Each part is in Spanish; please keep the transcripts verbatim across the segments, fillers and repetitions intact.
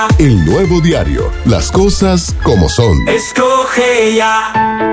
El Nuevo Diario. Las cosas como son. Escoge ya.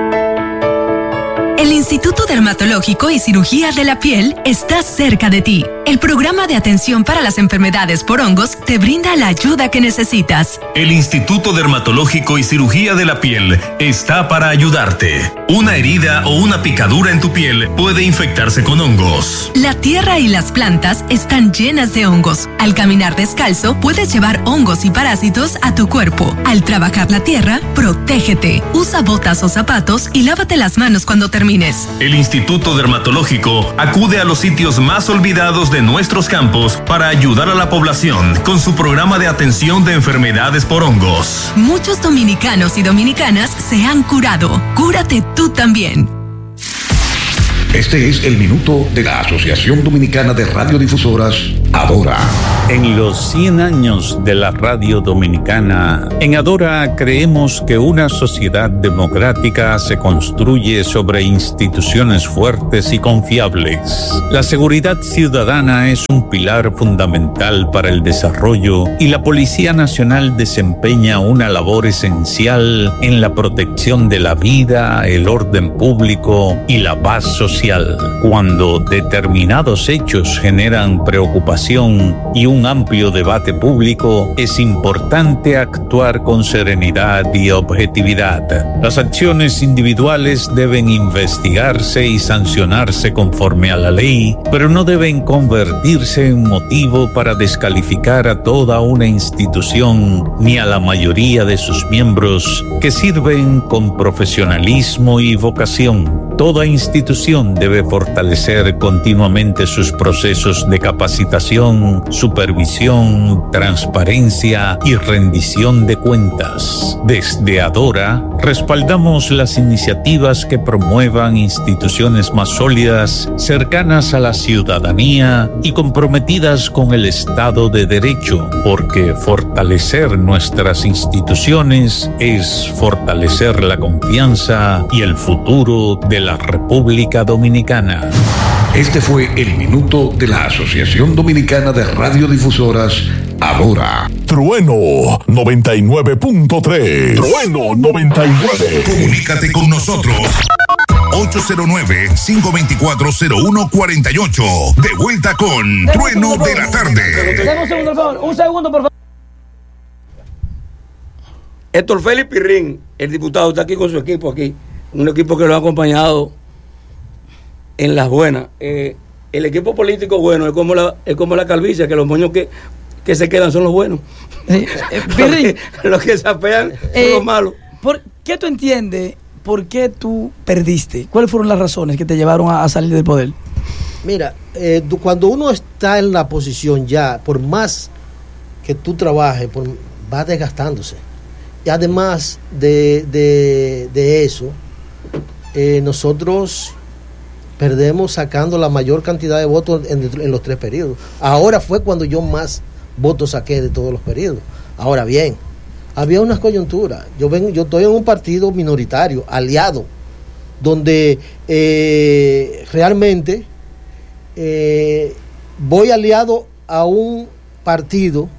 El Instituto Dermatológico y Cirugía de la Piel está cerca de ti. El programa de atención para las enfermedades por hongos te brinda la ayuda que necesitas. El Instituto Dermatológico y Cirugía de la Piel está para ayudarte. Una herida o una picadura en tu piel puede infectarse con hongos. La tierra y las plantas están llenas de hongos. Al caminar descalzo, puedes llevar hongos y parásitos a tu cuerpo. Al trabajar la tierra, protégete. Usa botas o zapatos y lávate las manos cuando termines. El Instituto Dermatológico acude a los sitios más olvidados de nuestros campos para ayudar a la población con su programa de atención de enfermedades por hongos. Muchos dominicanos y dominicanas se han curado. Cúrate tú también. Este es el minuto de la Asociación Dominicana de Radiodifusoras, Adora. En los cien años de la radio dominicana, en Adora creemos que una sociedad democrática se construye sobre instituciones fuertes y confiables. La seguridad ciudadana es un pilar fundamental para el desarrollo y la Policía Nacional desempeña una labor esencial en la protección de la vida, el orden público y la paz social. Cuando determinados hechos generan preocupación y un amplio debate público, es importante actuar con serenidad y objetividad. Las acciones individuales deben investigarse y sancionarse conforme a la ley, pero no deben convertirse en motivo para descalificar a toda una institución ni a la mayoría de sus miembros que sirven con profesionalismo y vocación. Toda institución debe fortalecer continuamente sus procesos de capacitación, supervisión, transparencia y rendición de cuentas. Desde Adora, respaldamos las iniciativas que promuevan instituciones más sólidas, cercanas a la ciudadanía y comprometidas con el Estado de Derecho, porque fortalecer nuestras instituciones es fortalecer la confianza y el futuro de la República Dominicana. Este fue el minuto de la Asociación Dominicana de Radiodifusoras, Adora. Trueno noventa y nueve punto tres. Trueno noventa y nueve. Comunícate con nosotros. ocho cero nueve, cinco dos cuatro, cero uno cuatro ocho. De vuelta con Trueno de la Tarde. Dame un segundo, por favor. Un segundo, por favor. Héctor Félix Pirrín, el diputado, está aquí con su equipo aquí. Un equipo que lo ha acompañado en las buenas. Eh, el equipo político bueno es como la, es como la calvicie, que los moños que, que se quedan son los buenos. Eh, eh, Pirrín, los, que, los que se apean eh, son los malos. ¿Por qué tú entiendes por qué tú perdiste? ¿Cuáles fueron las razones que te llevaron a, a salir del poder? Mira, eh, tú, cuando uno está en la posición ya, por más que tú trabajes, por, va desgastándose. Y además de, de, de eso, eh, nosotros perdemos sacando la mayor cantidad de votos en, en los tres periodos. Ahora fue cuando yo más votos saqué de todos los periodos. Ahora bien, había unas coyunturas. Yo ven, yo estoy en un partido minoritario, aliado, donde eh, realmente eh, voy aliado a un partido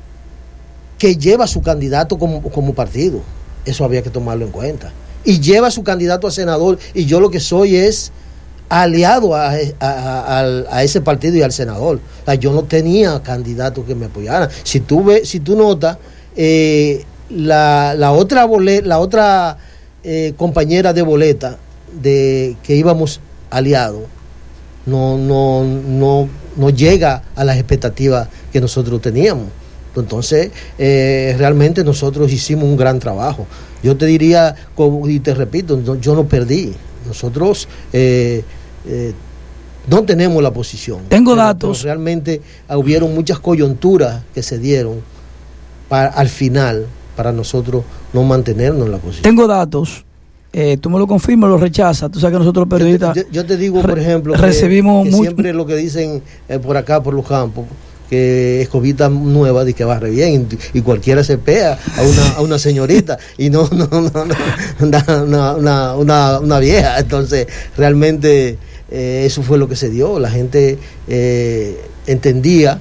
que lleva su candidato como, como partido. Eso había que tomarlo en cuenta. Y lleva su candidato a senador, y yo lo que soy es aliado a, a, a, a ese partido y al senador. O sea, yo no tenía candidatos que me apoyaran. Si tú, ve, si tú notas, eh, la, la otra, bolet, la otra eh, compañera de boleta de que íbamos aliados no, no, no, no llega a las expectativas que nosotros teníamos. Entonces, eh, realmente nosotros hicimos un gran trabajo. Yo te diría, como, y te repito, no, yo no perdí. Nosotros eh, eh, no tenemos la posición. Tengo pero, datos. Pero realmente hubieron muchas coyunturas que se dieron para, al final, para nosotros no mantenernos en la posición. Tengo datos. Eh, tú me lo confirmas, lo rechazas. Tú sabes que nosotros los periodistas... Yo, yo, yo te digo, por ejemplo, que, recibimos que mucho... siempre lo que dicen eh, por acá, por los campos, que escobita nueva, de que barre bien, y cualquiera se pega a una, a una señorita y no, no, no, no una, una, una, una vieja. Entonces realmente eh, eso fue lo que se dio. La gente eh, entendía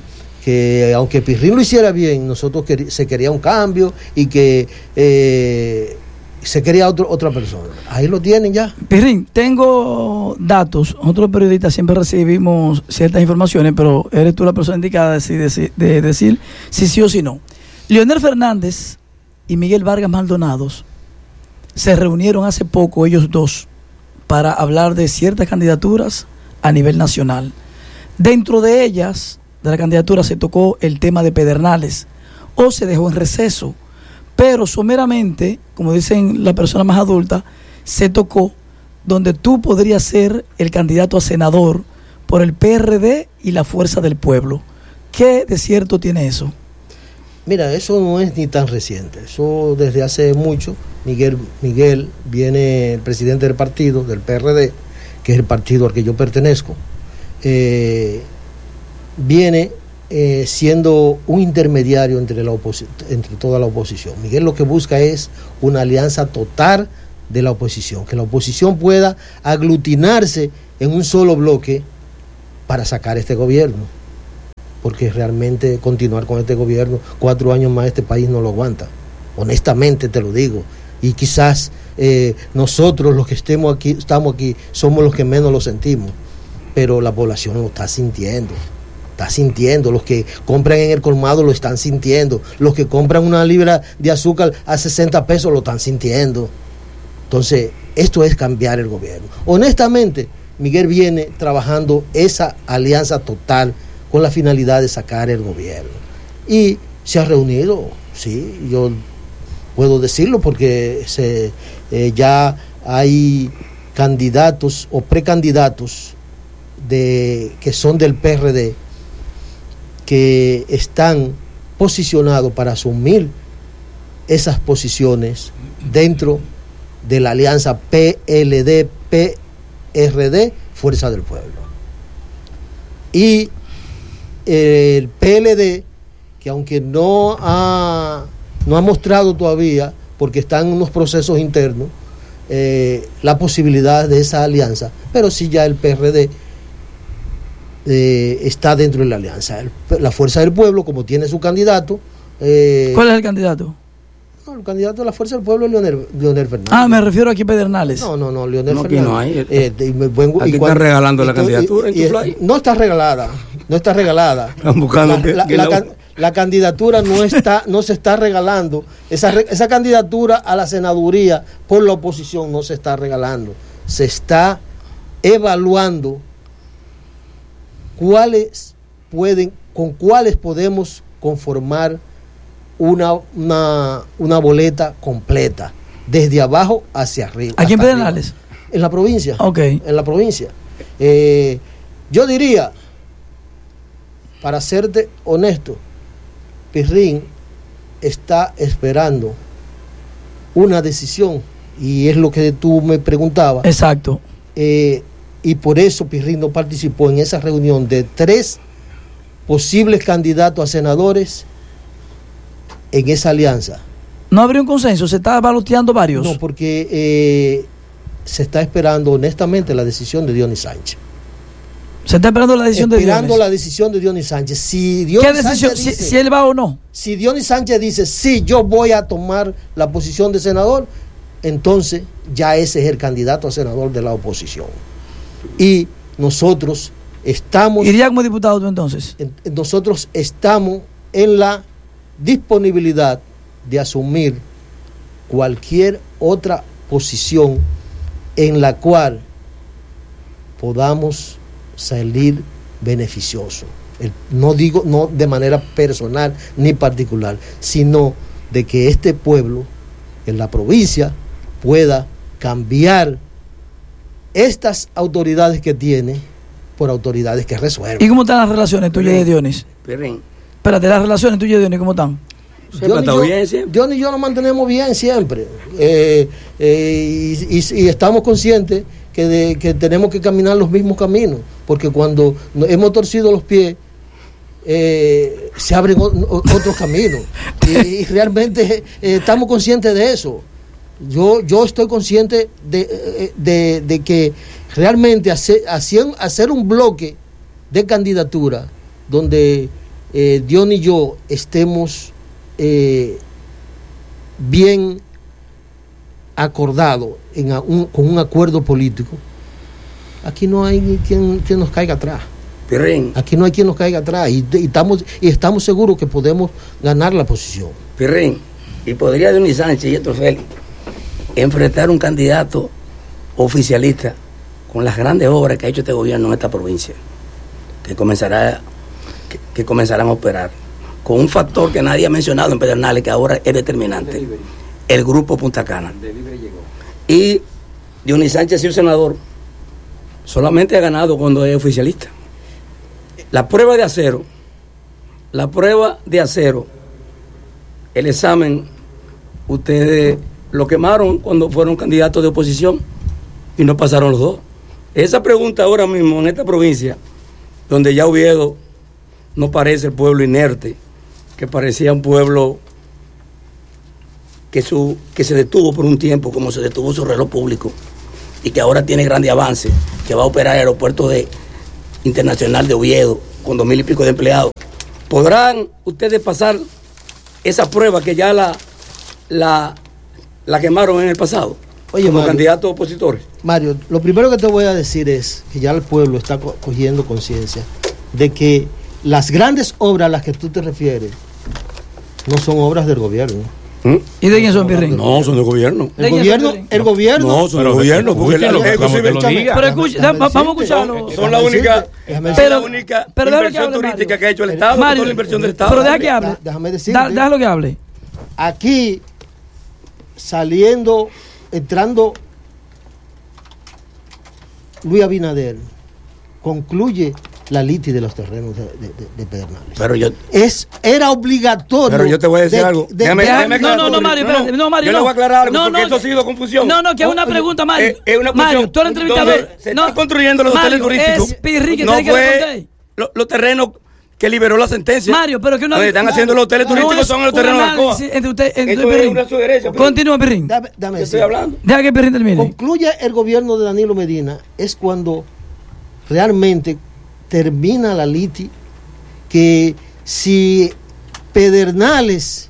que aunque Pirrín lo hiciera bien, nosotros quer- se quería un cambio y que eh, se quería otro, otra persona. Ahí lo tienen ya. Pirrín, tengo datos. Nosotros los periodistas siempre recibimos ciertas informaciones, pero eres tú la persona indicada de, decir- de decir- de decir si sí o si no. Leonel Fernández y Miguel Vargas Maldonados se reunieron hace poco, ellos dos, para hablar de ciertas candidaturas a nivel nacional. Dentro de ellas, de la candidatura, se tocó el tema de Pedernales, o se dejó en receso, pero someramente, como dicen las personas más adultas, se tocó donde tú podrías ser el candidato a senador por el P R D y la Fuerza del Pueblo. ¿Qué de cierto tiene eso? Mira, eso no es ni tan reciente, eso desde hace mucho. Miguel, Miguel viene, el presidente del partido, del P R D, que es el partido al que yo pertenezco, eh, viene eh, siendo un intermediario entre, la oposi- entre toda la oposición. Miguel lo que busca es una alianza total de la oposición, que la oposición pueda aglutinarse en un solo bloque para sacar este gobierno, porque realmente continuar con este gobierno cuatro años más este país no lo aguanta, honestamente te lo digo, y quizás eh, nosotros los que estemos aquí, estamos aquí, somos los que menos lo sentimos, pero la población lo está sintiendo, está sintiendo, los que compran en el colmado lo están sintiendo, los que compran una libra de azúcar a sesenta pesos lo están sintiendo. Entonces, esto es cambiar el gobierno. Honestamente, Miguel viene trabajando esa alianza total con la finalidad de sacar el gobierno. Y se ha reunido, sí, yo puedo decirlo porque se, eh, ya hay candidatos o precandidatos de, que son del P R D que están posicionados para asumir esas posiciones dentro de la alianza P L D P R D Fuerza del Pueblo. Y eh, el P L D, que aunque no ha, no ha mostrado todavía, porque están en unos procesos internos, eh, la posibilidad de esa alianza, pero sí ya el P R D eh, está dentro de la alianza. El, la Fuerza del Pueblo, como tiene su candidato. Eh, ¿Cuál es el candidato? No, el candidato de la Fuerza del Pueblo es Leonel, Leonel Fernández. Ah, me refiero aquí a Pedernales. No, no, no, Leonel No, aquí Fernández. no hay. Eh, de- y me- buen- Aquí y están cuando- regalando la y to- candidatura en y- tu y- fly. No está regalada, no está regalada. Están buscando la, que- la- que la la- can- la candidatura no está, no se está regalando. Esa, re- esa candidatura a la senaduría por la oposición no se está regalando. Se está evaluando cuáles pueden, con cuáles podemos conformar una, una, una boleta completa, desde abajo hacia arriba. ¿Aquí en hasta Pedernales? arriba. En la provincia. Ok. En la provincia. Eh, yo diría, para serte honesto, Pirrín está esperando una decisión, y es lo que tú me preguntabas. Exacto. Eh, y por eso Pirrín no participó en esa reunión de tres posibles candidatos a senadores en esa alianza. ¿No habría un consenso? ¿Se está baloteando varios? No, porque eh, se está esperando honestamente la decisión de Dionis Sánchez. Se está esperando la decisión esperando de Dionis. la decisión de Dionis Sánchez. Si Dionis ¿Qué decisión? Sánchez Si, dice, si él va o no. si Dionis Sánchez dice, sí, yo voy a tomar la posición de senador, entonces ya ese es el candidato a senador de la oposición. Y nosotros estamos... ¿Iría como diputado tú entonces? en- nosotros estamos en la disponibilidad de asumir cualquier otra posición en la cual podamos salir beneficioso. El- no digo no de manera personal ni particular, sino de que este pueblo en la provincia pueda cambiar estas autoridades que tiene por autoridades que resuelvan. ¿Y cómo están las relaciones tuyas y de Dionis? Pirrín. Espérate, las relaciones tuyas y de Dionis, ¿cómo están? Siempre Dios ha y estado yo- bien siempre. Dios y yo nos mantenemos bien siempre. Eh, eh, y, y- y estamos conscientes que, de, que tenemos que caminar los mismos caminos, porque cuando no- hemos torcido los pies, eh, se abren o- o- otros caminos. Y, y realmente eh, estamos conscientes de eso. Yo, yo estoy consciente de, eh, de, de que realmente hacer, hacer, hacer un bloque de candidatura donde eh, Dion y yo estemos eh, bien acordados en a un, con un acuerdo político, aquí no hay quien, quien nos caiga atrás. Pirrín. Aquí no hay quien nos caiga atrás y, y, estamos, y estamos seguros que podemos ganar la posición. Pirrín, y podría Dionis Sánchez y Héctor Félix enfrentar un candidato oficialista con las grandes obras que ha hecho este gobierno en esta provincia, que comenzará que, que comenzarán a operar, con un factor que nadie ha mencionado en Pedernales, que ahora es determinante, Delivery. El grupo Punta Cana. Y Dionis Sánchez ha sido senador, solamente ha ganado cuando es oficialista. La prueba de acero, la prueba de acero, el examen, ustedes lo quemaron cuando fueron candidatos de oposición y no pasaron los dos. Esa pregunta ahora mismo en esta provincia, donde ya Oviedo no parece el pueblo inerte, que parecía un pueblo que, su, que se detuvo por un tiempo, como se detuvo su reloj público, y que ahora tiene grande avance, que va a operar el aeropuerto de internacional de Oviedo con dos mil y pico de empleados. ¿Podrán ustedes pasar esa prueba que ya la, la, la quemaron en el pasado? Oye, como Mario, candidatos opositores. Mario, lo primero que te voy a decir es que ya el pueblo está co cogiendo conciencia de que las grandes obras a las que tú te refieres no son obras del gobierno. ¿Mm? ¿Y de quién son, Pirrín? No, son del gobierno. El gobierno, el gobierno. No, son del gobierno. Porque la, pero escucha, vamos a escucharlo. Son la única, pero, la única pero inversión hable, turística que ha hecho el Estado. Mario, toda la inversión del Estado. Pero deja que hable. Déjame decirte. Da, déjalo que hable. Aquí, saliendo, entrando Luis Abinader, concluye la liti de los terrenos de, de, de, de Pedernales. Pero yo, es, era obligatorio. Pero yo te voy a decir de, algo. De, déjame, de, déjame no, no, no, Mario, no, no, Mario. Yo no. le voy a aclarar algo, no, porque no, eso ha sido confusión. No, no, que es una pregunta, Mario. Es, es una Mario, tú eres entrevistador. Se no, están construyendo los Mario, hoteles turísticos. Es Pirri que no tiene que fue lo, los terrenos que liberó la sentencia. Mario, pero que no donde están haciendo los hoteles turísticos no son los terrenos de Alcoa. Entre usted, entre Eso es una su derecho. Continúa, Pirrín. Dame, dame Yo estoy hablando. Deja que Pirrín termine. Concluye el gobierno de Danilo Medina es cuando realmente termina la liti, que si Pedernales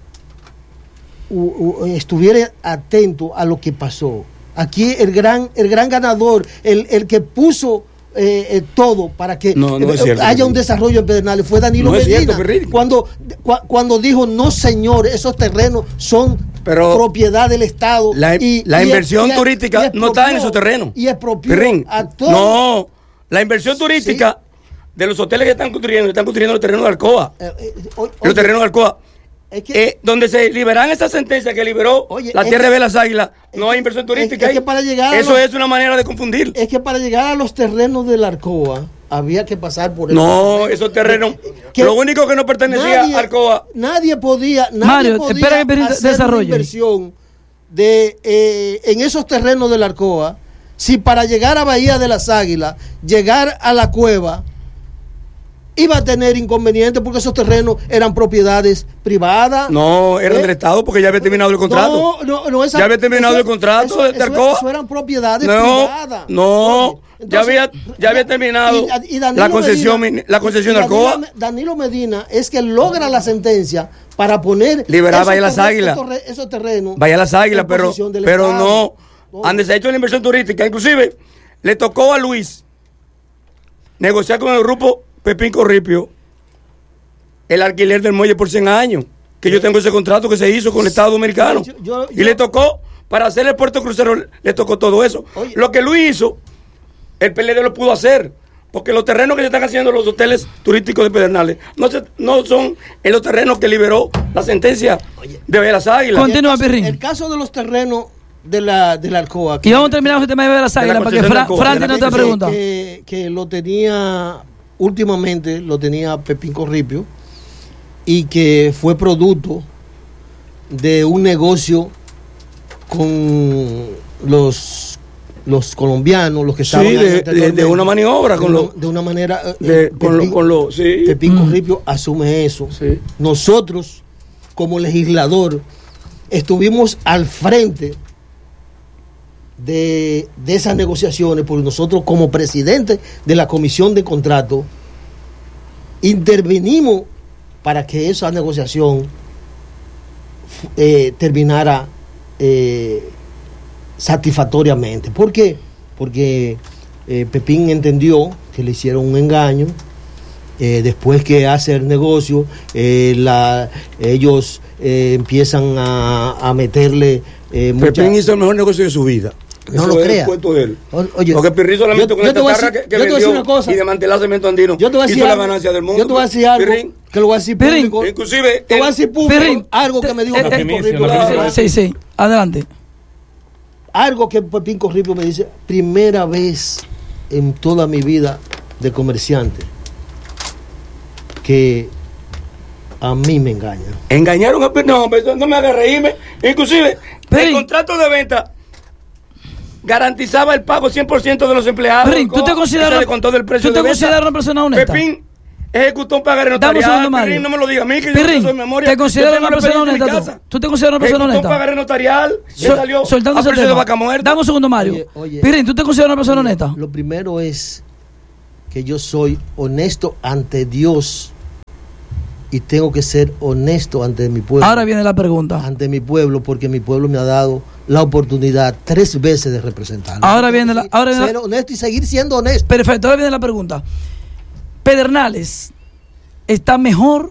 u, u, estuviera atento a lo que pasó, aquí el gran, el gran ganador, el, el que puso eh, eh, todo para que no, no eh, cierto, haya Pirrín. un desarrollo en Pedernales fue Danilo no Medina. Es cierto, cuando, cu, cuando dijo, no señor, esos terrenos son Pero propiedad del Estado. La, y, la y inversión y turística y no está en esos terrenos. Y expropió Pirrín, a todos. no, la inversión turística sí. de los hoteles que están construyendo, están construyendo los terrenos de Alcoa. Eh, eh, o, los terrenos de Alcoa. Es que, eh, donde se liberan esa sentencia que liberó oye, la tierra que, de las águilas, no hay inversión turística. Es, es que para llegar Eso los, es una manera de confundir. Es que para llegar a los terrenos de la Alcoa había que pasar por el no, terreno. Esos terrenos, que, lo único que no pertenecía nadie, a Alcoa. Nadie podía, nadie Mario, podía espera que hacer desarrolle. una inversión de, eh, en esos terrenos de la Alcoa, si para llegar a Bahía de las Águilas, llegar a la cueva, iba a tener inconvenientes porque esos terrenos eran propiedades privadas. No, eran ¿eh? del Estado porque ya había terminado el contrato. No, no, no esa, ya había terminado eso, el contrato eso, de eso, Alcoa. Eso eran propiedades no, privadas. No, entonces, ya había ya había terminado y, y la concesión Medina, la concesión de Alcoa. Danilo, Danilo Medina es que logra la sentencia para poner liberar Bahía las Águilas. Esos, esos terrenos. Bahía las Águilas, pero pero no, no han deshecho la inversión turística, inclusive le tocó a Luis negociar con el grupo Pepín Corripio el alquiler del muelle por cien años, que yo tengo ese contrato que se hizo con el Estado Dominicano. Yo, yo, y yo, le tocó, para hacer el puerto crucero, le tocó todo eso. Oye, lo que Luis hizo, el P L D lo pudo hacer, porque los terrenos que se están haciendo los hoteles turísticos de Pedernales no, se, no son en los terrenos que liberó la sentencia oye, de las Águilas. Continúa, Pirrín. El caso de los terrenos de la, de la Alcoa. Y vamos a terminar con el tema de las Águilas, para que Fran Fra tiene otra pregunta. Que, que lo tenía, últimamente lo tenía Pepín Corripio, y que fue producto de un negocio con los los colombianos, los que estaban sí, de, de, de una maniobra con lo, de una manera de, eh, con Pepín, lo, con lo sí. Pepín mm. Corripio asume eso. Sí. Nosotros como legislador estuvimos al frente de, de esas negociaciones, porque nosotros como presidente de la comisión de contrato intervenimos para que esa negociación eh, terminara eh, satisfactoriamente. ¿Por qué? Porque eh, Pepín entendió que le hicieron un engaño. Eh, después que hace el negocio, eh, la, ellos eh, empiezan a, a meterle eh, mucha... Pepín hizo el mejor negocio de su vida. No Eso lo es crea. el cuento de él. O, oye, porque Pirrín solamente yo, con yo esta tarra que, que vendió y desmantelar cemento andino yo te voy a decir hizo algo, la ganancia del mundo. Yo te voy a decir algo Pirrín, que lo voy a decir Pirrín, público. Inclusive te voy a decir público Pirrín, algo que me dijo eh, Pepín eh, Corripio. eh, Sí, sí, adelante. Algo que Pepín Corripio me dice, primera vez en toda mi vida de comerciante que a mí me engañan. Engañaron a Pirrín. No, pero no me haga reírme. Inclusive, Pirrín, el contrato de venta garantizaba el pago cien por ciento de los empleados. Pirrín, ¿tú te consideras con todo el precio ¿tú te de consideras una persona honesta? Pepín ejecutó un pagaré Dame un notarial. segundo, Mario. Pirrín, no me lo diga a mí, que Pirrín, yo no soy memoria. ¿te consideras Yo tengo una persona expediente en mi honesta tú? casa. ¿Tú te consideras una persona Ejecutó honesta? un pagaré notarial. So- Él salió soltando a ese precio de tema. vaca muerta. Dame un segundo, Mario. Oye, oye, Pirrín, ¿tú te consideras una persona honesta? Lo primero es que yo soy honesto ante Dios y tengo que ser honesto ante mi pueblo. Ahora viene la pregunta. Ante mi pueblo, porque mi pueblo me ha dado la oportunidad tres veces de representarlo. Ahora viene la- ahora viene la- ser honesto y seguir siendo honesto. Perfecto, ahora viene la pregunta. ¿Pedernales está mejor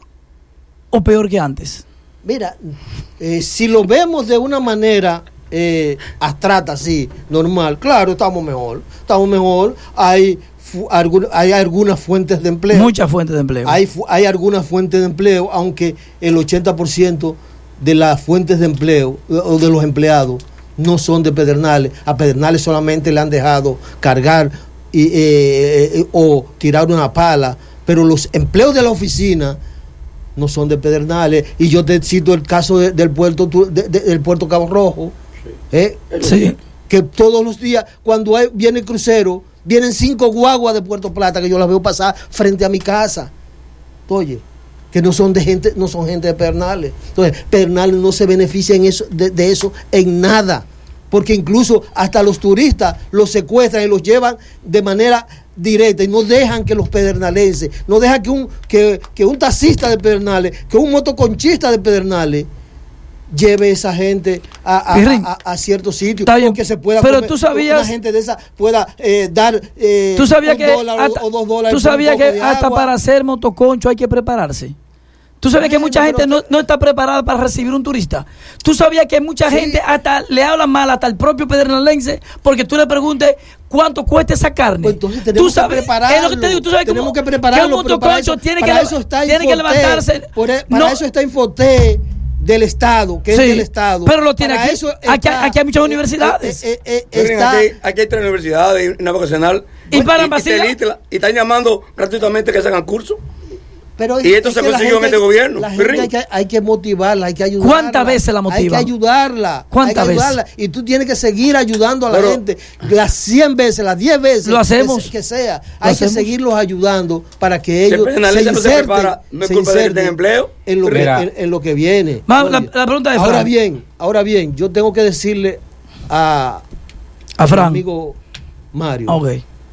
o peor que antes? Mira, eh, si lo vemos de una manera eh, abstracta, así, normal, claro, estamos mejor. Estamos mejor. Hay, fu- algún- hay algunas fuentes de empleo. Muchas fuentes de empleo. Hay, fu- hay algunas fuentes de empleo, aunque el ochenta por ciento de las fuentes de empleo o de los empleados no son de Pedernales. A Pedernales solamente le han dejado cargar y, eh, eh, o tirar una pala, pero los empleos de la oficina no son de Pedernales. Y yo te cito el caso de- del puerto tu- de- de- del puerto Cabo Rojo, ¿eh? Sí. Que todos los días cuando hay- viene el crucero vienen cinco guaguas de Puerto Plata que yo las veo pasar frente a mi casa. Oye, que no son de gente, no son gente de Pedernales. Entonces, Pedernales no se beneficia en eso, de, de eso en nada, porque incluso hasta los turistas los secuestran y los llevan de manera directa y no dejan que los pedernales, no dejan que un que, que un taxista de Pedernales, que un motoconchista de Pedernales lleve esa gente a, a, Pirrín, a, a, a ciertos sitios, está bien, que se pueda pero comer, tú sabías- una gente de esa pueda eh, dar eh, ¿Tú sabías un que dólar hasta, o, o dos dólares tú por un sabías poco que de hasta agua? para hacer motoconcho hay que prepararse? ¿Tú sabías que Bueno, mucha pero gente no, que- no está preparada para recibir un turista? ¿Tú sabías que mucha Sí. gente hasta le habla mal hasta el propio pedernales porque tú le preguntes cuánto cuesta esa carne? Pues entonces tenemos ¿Tú sabes? que prepararlo. Es lo que te digo, tú sabes tenemos cómo- que prepararlo. que un pero para motoconcho eso, tiene para que, eso está tiene que Infoté, levantarse. por e- para No, eso está Infoté del Estado, que sí, es del Estado. pero lo tiene Para aquí. eso Aquí- está- aquí hay muchas eh, universidades. eh, eh, eh, Pirrín, está- aquí, aquí hay tres universidades y una vocacional. ¿Y para y, Basila? y, te- y están llamando gratuitamente que se hagan cursos. Pero Y esto es se que la consiguió en gente- este gobierno, La gente Pirrín. hay que, hay que motivarla, hay que ayudarla. ¿Cuántas veces la Hay motivan? que ayudarla. ¿Cuántas hay que veces? ayudarla. Y tú tienes que seguir ayudando a la Pero- gente. Las cien veces, las diez veces. Lo hacemos. Que, que sea. Lo Hay hacemos. que seguirlos ayudando para que Si ellos el penalista se no se inserten, prepara, no es se culpa de que inserten tenga empleo. En lo, que, Mira. en, en lo que viene. Vamos, la- Oye, la pregunta de Ahora Fran. bien, ahora bien, yo tengo que decirle a, A Fran. mi amigo Mario Ok.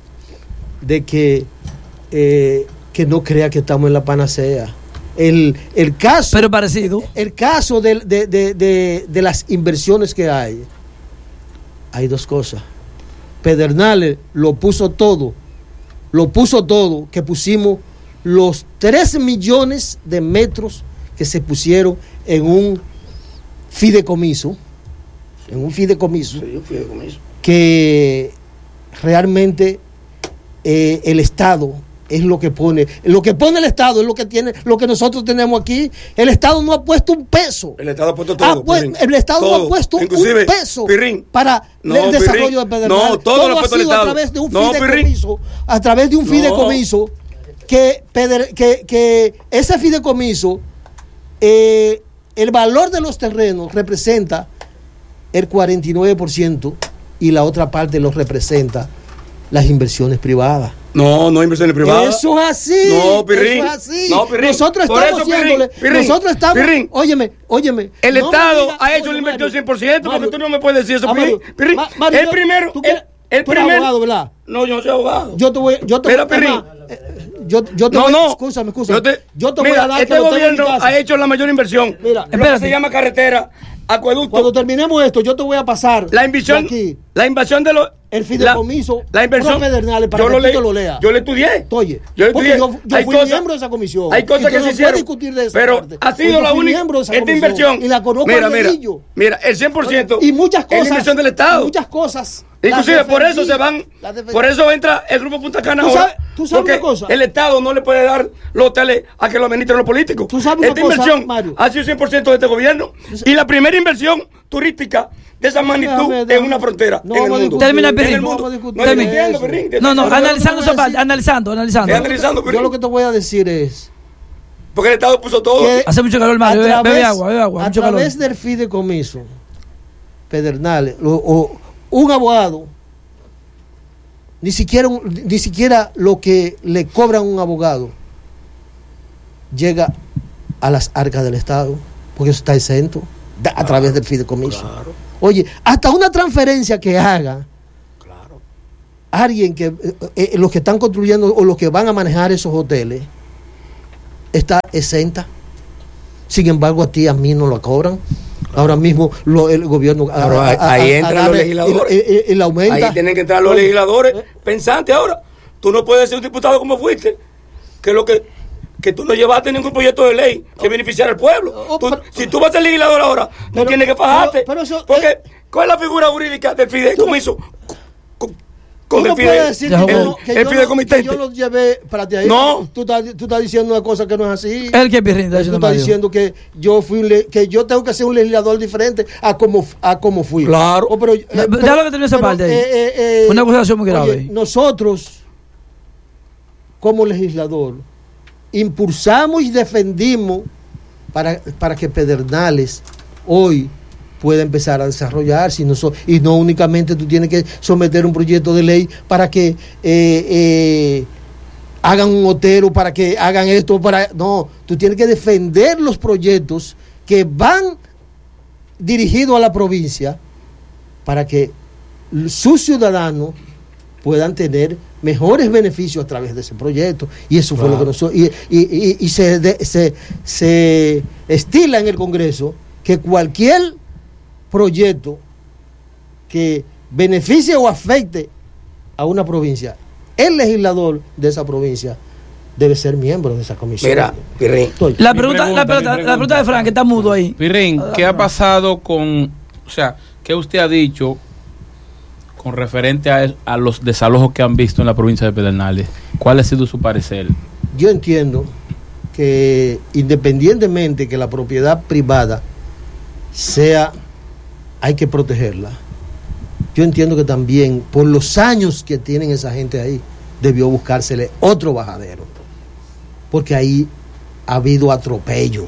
de que, eh, que no crea que estamos en la panacea. El, el caso Pero parecido. el caso de, de, de, de, de las inversiones que hay, hay dos cosas. Pedernales lo puso todo, lo puso todo, que pusimos los tres millones de metros que se pusieron en un fideicomiso, en un fideicomiso, Sí, yo fui de comiso. que realmente eh, el Estado es lo que pone, lo que pone el Estado es lo que tiene, lo que nosotros tenemos aquí. El Estado no ha puesto un peso. El Estado ha puesto Ah, todo. pues, Pirrín. el Estado no Todo. ha puesto Inclusive, un peso Pirrín, para no, el desarrollo Pirrín, de Pedernales. no, todo lo ha ha puesto el sido a Estado. través de un No, fideicomiso, a través de un No. fideicomiso que, Peder- que, que ese fideicomiso, eh, el valor de los terrenos representa el cuarenta y nueve por ciento y la otra parte lo representa las inversiones privadas. No, no hay inversiones privadas. Eso es así. No, Pirrín. Eso es así. No, Pirrín. Nosotros Por estamos eso, Pirrín, haciéndole. Pirrín, nosotros estamos. Pirrín. Óyeme, óyeme. El no me Estado digas- ha hecho oye, la inversión Mario, cien por ciento, Mario, porque tú no me puedes decir eso, ah, Pirrín. Mario, Pirrín, Ma- Mario, el yo- primero, tú el, quieres- el tú eres primer... abogado, ¿verdad? No, yo no soy abogado. Yo te voy. Yo te Mira, voy- Pirrín. además, eh, yo, yo te no, voy, no. Escúchame, escúchame. Yo te, yo te mira, voy a dar este que lo tengo en mi gobierno casa. ha hecho la mayor inversión. Mira, lo que se llama carretera, acueducto. Cuando terminemos esto, yo te voy a pasar la inversión, aquí, la invasión de los el fideicomiso la, la inversión pro Pedernales para yo que lo tú leí, te lo leas. Yo le estudié. Oye, yo le porque estudié. yo, yo hay fui cosas, miembro de esa comisión. Hay cosas y que no se hicieron. Discutir de esa pero parte. ha sido Yo la fui única miembro de esa esta comisión, inversión. y la conozco mira, al mira, dedillo. mira, el cien por ciento y muchas cosas. es la inversión del Estado. Muchas cosas. Inclusive por eso se van, por eso entra el Grupo Punta Cana ahora. Sabes, ¿tú sabes porque una cosa? el Estado no le puede dar los hoteles a que lo administren los políticos. ¿Tú sabes Esta una cosa, inversión Mario? ha sido cien por ciento de este gobierno. Y la primera inversión turística de esa magnitud Déjame, déjame. en una frontera No en el vamos a mundo. discutir. Termina, En Pirrín. el mundo. No vamos a No discutir estoy eso. mintiendo, Pirrín. No, no, Pero analizando yo lo que esa te voy a parte, decir- analizando, analizando. Estoy analizando, Yo Pirrín. lo que te voy a decir es Porque el Estado puso todo. que Hace mucho calor, Mario. a Bebe, través- bebe agua, bebe agua. a Mucho calor. través del fideicomiso Pedernales o, o un abogado, ni siquiera un- ni siquiera lo que le cobran un abogado llega a las arcas del Estado, porque eso está exento da- a través del fideicomiso. Oye, hasta una transferencia que haga alguien que eh, eh, los que están construyendo o los que van a manejar esos hoteles está exenta. Sin embargo, a ti, a mí no lo cobran. Ahora mismo lo, el gobierno a- Pero ahí, a- a- ahí a- entran agarra los y- legisladores. y- y- y la aumenta. Ahí tienen que entrar los Oye, legisladores pensantes ahora. Tú no puedes ser un diputado como fuiste, que lo que que tú no llevaste ningún proyecto de ley que beneficiara al pueblo. Oh, Tú- pero- si tú vas a ser legislador ahora, pero- tú tienes que fajarte. pero- pero eso- porque, eh, ¿cuál es la figura jurídica del fideicomiso? Con, con Tú el no fide- puedes decir Ya, que, el- yo, no- que el yo no- que fideicomitente. yo lo llevé para ti ahí. No. Tú estás, tú estás diciendo una cosa que no es así. El que Pirrín está Tú diciendo, estás Mario. diciendo que yo fui un le- que yo tengo que ser un legislador diferente a como a como fui. Claro. Oh, pero, eh, Déjalo pero- que termine esa pero, parte ahí. eh, eh, eh, Fue una acusación muy grave. oye, nosotros, como legislador, impulsamos y defendimos para, para que Pedernales hoy pueda empezar a desarrollarse y no, so- y no únicamente tú tienes que someter un proyecto de ley para que eh, eh, hagan un hotel o para que hagan esto, para no, tú tienes que defender los proyectos que van dirigidos a la provincia para que sus ciudadanos puedan tener mejores beneficios a través de ese proyecto. Y eso fue lo que nosotros y, y, y, y se, de- se, se estila en el Congreso que cualquier proyecto que beneficie o afecte a una provincia, el legislador de esa provincia debe ser miembro de esa comisión. Mira, Pirrín. Estoy- La Mi pregunta, pregunta, la, pregunta, mi la pregunta de pregunta. Frank, que está mudo ahí. Pirrín, ¿qué ha pasado con, o sea, qué usted ha dicho con referente a, a los desalojos que han visto en la provincia de Pedernales? ¿Cuál ha sido su parecer? Yo entiendo que independientemente que la propiedad privada sea, hay que protegerla. Yo entiendo que también por los años que tienen esa gente ahí, debió buscársele otro bajadero, porque ahí ha habido atropello,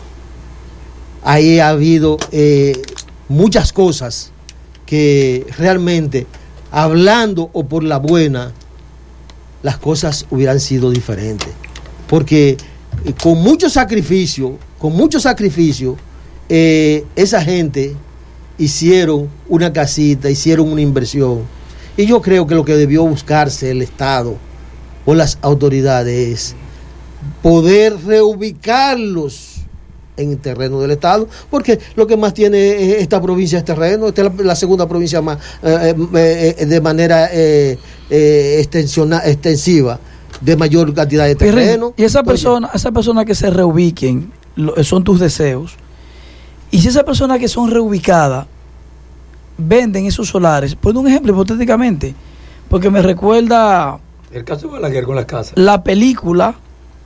ahí ha habido eh, muchas cosas que realmente, hablando o por la buena, las cosas hubieran sido diferentes, porque eh, con mucho sacrificio, con mucho sacrificio, eh, esa gente hicieron una casita, hicieron una inversión, y yo creo que lo que debió buscarse el Estado o las autoridades es poder reubicarlos en el terreno del Estado, porque lo que más tiene esta provincia es terreno. Esta es la, la segunda provincia más eh, eh, eh, de manera eh, eh, extensiona, extensiva, de mayor cantidad de Pirrín, terreno. y esa Oye, persona, esa persona que se reubiquen, lo- son tus deseos. Y si esas personas que son reubicadas venden esos solares, por un ejemplo hipotéticamente, porque me recuerda El caso de Balaguer con las casas. la película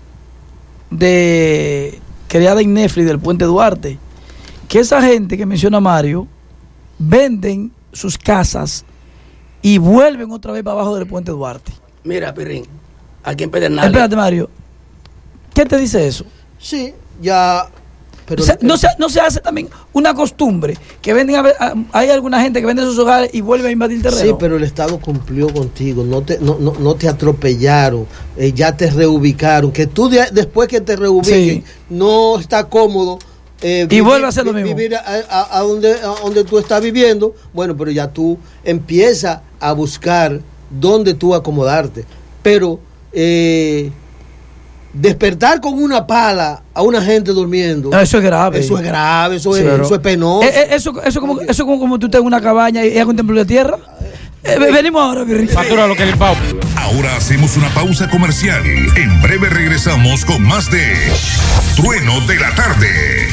de creada en Netflix del Puente Duarte, que esa gente que menciona Mario venden sus casas y vuelven otra vez para abajo del Puente Duarte. Mira, Pirrín, aquí en Pedernales. Espérate, Mario, ¿qué te dice eso? Sí, ya. Pero O sea, no, se, no se hace también una costumbre que venden a, ver- a- hay alguna gente que vende sus hogares y vuelve a invadir terreno. Sí, pero el Estado cumplió contigo, no te, no, no, no te atropellaron, eh, ya te reubicaron, que tú de- después que te reubiquen Sí. no está cómodo. eh, Y vuelve a hacer lo mismo. Vivir a, a- a donde, a donde tú estás viviendo, bueno, pero ya tú empiezas a buscar dónde tú acomodarte. Pero eh, despertar con una pala a una gente durmiendo. No, eso es grave. Eso es grave, eso, Sí, es, pero- eso es penoso. Eh, eh, eso, eso como, eso como, como tú tengas una cabaña y hagas un templo de tierra. Eh, ve- venimos ahora, Virri. Factura lo que le pago. Ahora hacemos una pausa comercial. En breve regresamos con más de Trueno de la Tarde.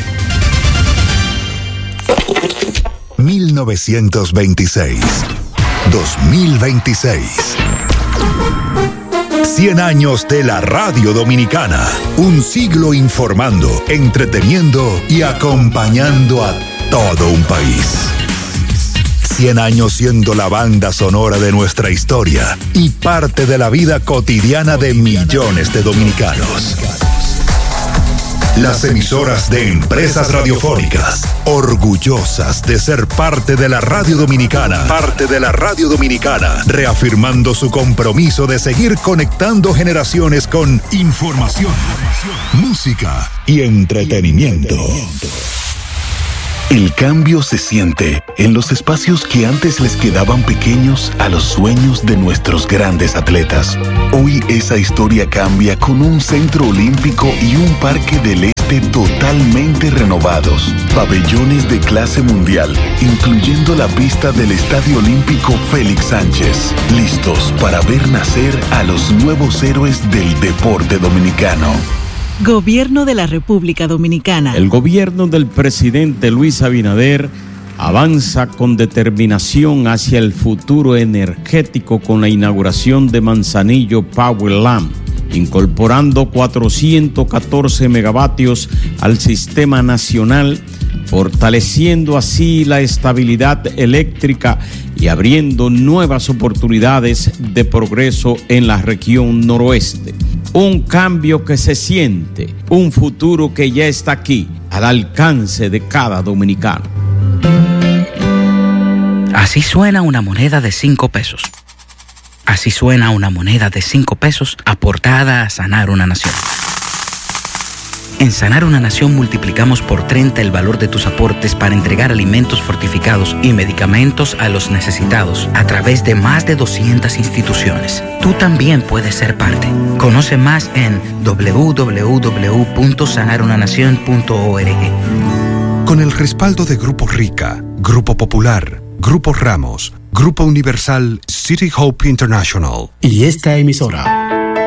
mil novecientos veintiséis, dos mil veintiséis. cien años de la radio dominicana. Un siglo informando, entreteniendo y acompañando a todo un país. cien años siendo la banda sonora de nuestra historia y parte de la vida cotidiana de millones de dominicanos. Las emisoras de Empresas Radiofónicas, orgullosas de ser parte de la radio dominicana, parte de la radio dominicana, reafirmando su compromiso de seguir conectando generaciones con información, música y entretenimiento. El cambio se siente en los espacios que antes les quedaban pequeños a los sueños de nuestros grandes atletas. Hoy esa historia cambia con un centro olímpico y un parque del este totalmente renovados. Pabellones de clase mundial, incluyendo la pista del Estadio Olímpico Félix Sánchez. Listos para ver nacer a los nuevos héroes del deporte dominicano. Gobierno de la República Dominicana. El gobierno del presidente Luis Abinader avanza con determinación hacia el futuro energético con la inauguración de Manzanillo Power Lamp, incorporando cuatrocientos catorce megavatios al sistema nacional, fortaleciendo así la estabilidad eléctrica y abriendo nuevas oportunidades de progreso en la región noroeste. Un cambio que se siente, un futuro que ya está aquí, al alcance de cada dominicano. Así suena una moneda de cinco pesos. Así suena una moneda de cinco pesos aportada a sanar una nación. En Sanar una Nación multiplicamos por treinta el valor de tus aportes para entregar alimentos fortificados y medicamentos a los necesitados a través de más de doscientas instituciones. Tú también puedes ser parte. Conoce más en doble u doble u doble u punto sanar una nación punto org. Con el respaldo de Grupo Rica, Grupo Popular, Grupo Ramos, Grupo Universal, City Hope International y esta emisora.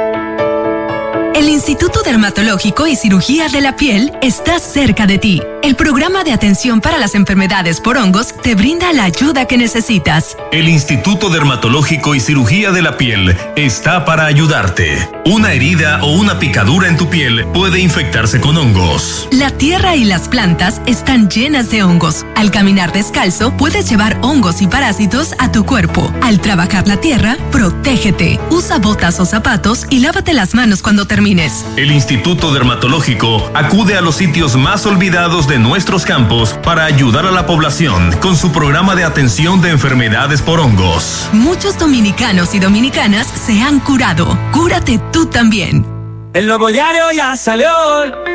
El Instituto Dermatológico y Cirugía de la Piel está cerca de ti. El programa de atención para las enfermedades por hongos te brinda la ayuda que necesitas. El Instituto Dermatológico y Cirugía de la Piel está para ayudarte. Una herida o una picadura en tu piel puede infectarse con hongos. La tierra y las plantas están llenas de hongos. Al caminar descalzo, puedes llevar hongos y parásitos a tu cuerpo. Al trabajar la tierra, protégete. Usa botas o zapatos y lávate las manos cuando termines. El Instituto Dermatológico acude a los sitios más olvidados de nuestros campos para ayudar a la población con su programa de atención de enfermedades por hongos. Muchos dominicanos y dominicanas se han curado. Cúrate tú también. El nuevo diario ya salió.